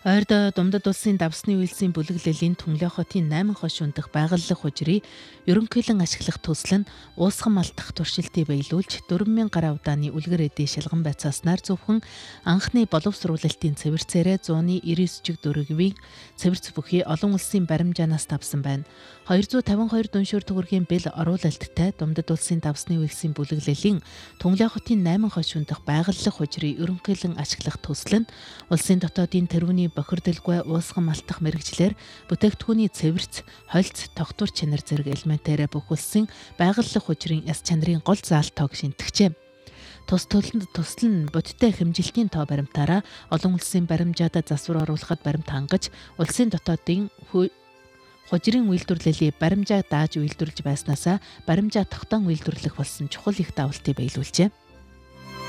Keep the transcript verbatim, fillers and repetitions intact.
Ойрд Думдад улсын давсны үйлсийн бүлэглэлийн Түнлээ хотын найман хошин дэх байгууллага хужирыг ерөнхийлөн ашиглах төсөл нь уусган малтах туршилтыг биелүүлж дөрвөн мянган гаруй удааны үлгэр эдийн шалган байцааснаар зөвхөн анхны боловсруулалтын цэвэрцээрээ зууны ирээс жиг дөрвийн цэвэрц бүхий олон улсын баримжаанаас тавсан байна. хоёрзуун тавин хоёр дүншүүр төгрөгийн бэл оруулалттай Думдад улсын давсны үйлсийн бүлэглэлийн Түнлээ хотын найман хошин дэх байгууллага хужирыг ерөнхийлөн ашиглах төсөл нь улсын дотоодын тэрүүний бохирдолгүй уусган малтах мэргэжлэр бүтээгдэхүүний цэвэрц, хольц, тогтвор чанар зэрэг элементээрээ бүх улсын байгууллага хужирын яс чанарын гол заалтойг шинтгэжээ. Тус төсөл нь бодиттой хэмжилтийн тоо баримтаараа олон улсын баримжаадад засвар оруулахад баримт хангаж, улсын дотоодын хужирын үйлдвэрлэлийг баримжаа дааж үйлдвэрлэж байснаасаа баримжаа тогтоон үйлдвэрлэх болсон чухал их давалтыг биелүүлжээ.